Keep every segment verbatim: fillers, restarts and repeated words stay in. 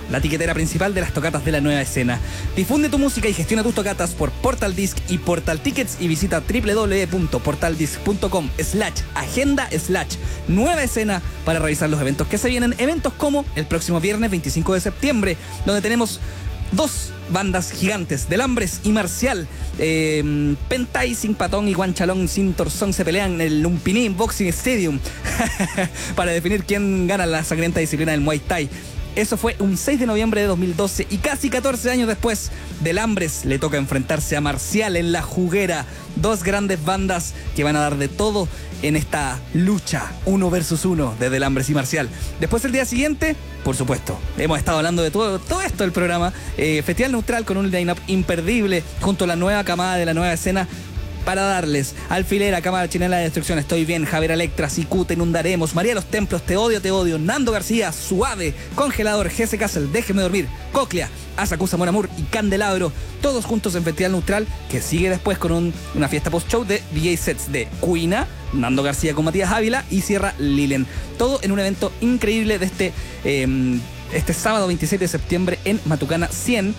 la tiquetera principal de las tocatas de la nueva escena. Difunde tu música y gestiona tus tocatas por Portal Disc y Portal Tickets y visita doble u doble u doble u punto portal disc punto com slash agenda slash nueva escena para revisar los eventos que se vienen. Eventos como el próximo viernes veinticinco de septiembre, donde tenemos dos bandas gigantes, Delambres y Marcial. eh, Pentai sin Patón y Guanchalón sin Torzón se pelean en el Lumpiní Boxing Stadium para definir quién gana la sangrienta disciplina del Muay Thai. Eso fue un seis de noviembre de dos mil doce y casi catorce años después, Delambres le toca enfrentarse a Marcial en La Juguera. Dos grandes bandas que van a dar de todo en esta lucha uno versus uno de Delambres y Marcial. Después, el día siguiente, por supuesto, hemos estado hablando de todo, todo esto del programa. Eh, Festival Neutral con un line-up imperdible junto a la nueva camada de la nueva escena para darles Alfilera, Cámara Chilena de Destrucción, Estoy Bien, Javier Electra, Sicu, Te Inundaremos, María Los Templos, Te Odio, Te Odio, Nando García, Suave, Congelador, G S Castle, Déjeme Dormir, Cóclea, Asacusa Mon Amour y Candelabro, todos juntos en Festival Neutral, que sigue después con un, una fiesta post-show de D J sets de Cuina, Nando García con Matías Ávila y Sierra Lilen. Todo en un evento increíble de este, eh, este sábado veintiséis de septiembre en Matucana cien.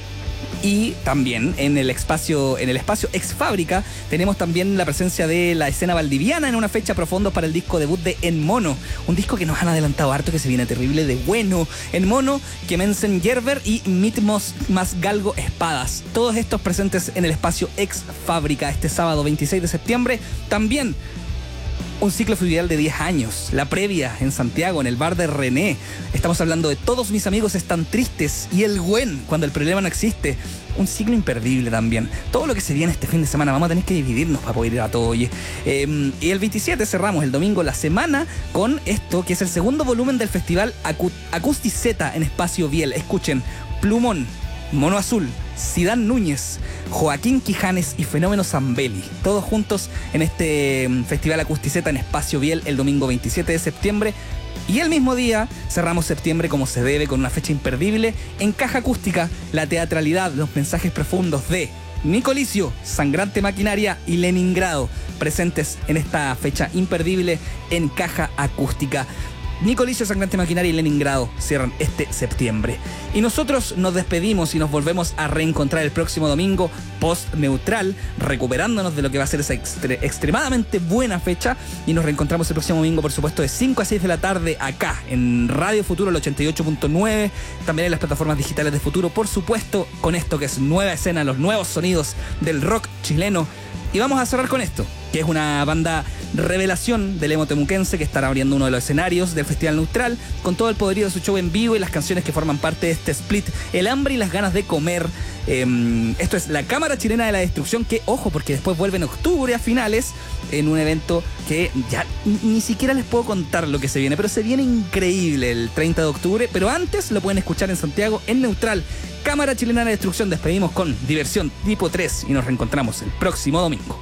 Y también en el espacio, en el espacio Ex Fábrica tenemos también la presencia de la escena valdiviana en una fecha profundo para el disco debut de En Mono, un disco que nos han adelantado harto, que se viene terrible de bueno. En Mono, que Mensen Gerber y Mitmos más Galgo Espadas, todos estos presentes en el espacio Ex Fábrica este sábado veintiséis de septiembre. También un ciclo fluvial de diez años, la previa en Santiago, en el bar de René. Estamos hablando de Todos mis amigos están tristes y El Güen, cuando el problema no existe. Un ciclo imperdible también. Todo lo que se viene este fin de semana, vamos a tener que dividirnos para poder ir a todo, oye. Eh, y el veintisiete cerramos el domingo la semana con esto, que es el segundo volumen del festival Acu- Acusticeta en Espacio Biel. Escuchen, Plumón, Mono Azul, Sidán Núñez, Joaquín Quijanes y Fenómeno Zambelli, todos juntos en este Festival Acusticeta en Espacio Biel el domingo veintisiete de septiembre. Y el mismo día cerramos septiembre como se debe, con una fecha imperdible en Caja Acústica, la teatralidad, los mensajes profundos de Nicolicio, Sangrante Maquinaria y Leningrado, presentes en esta fecha imperdible en Caja Acústica. Nicolicio, Sangrante Maquinaria y Leningrado cierran este septiembre. Y nosotros nos despedimos y nos volvemos a reencontrar el próximo domingo post-neutral, recuperándonos de lo que va a ser esa extre- extremadamente buena fecha. Y nos reencontramos el próximo domingo, por supuesto, de cinco a seis de la tarde acá en Radio Futuro, el ochenta y ocho punto nueve. También en las plataformas digitales de Futuro, por supuesto, con esto que es nueva escena, los nuevos sonidos del rock chileno. Y vamos a cerrar con esto, que es una banda revelación del emo temuquense que estará abriendo uno de los escenarios del Festival Neutral con todo el poderío de su show en vivo y las canciones que forman parte de este split, El hambre y las ganas de comer. Eh, esto es la Cámara Chilena de la Destrucción, que, ojo, porque después vuelve en octubre a finales en un evento que ya ni, ni siquiera les puedo contar lo que se viene, pero se viene increíble el treinta de octubre, pero antes lo pueden escuchar en Santiago en Neutral. Cámara Chilena de la Destrucción. Despedimos con Diversión Tipo tres y nos reencontramos el próximo domingo.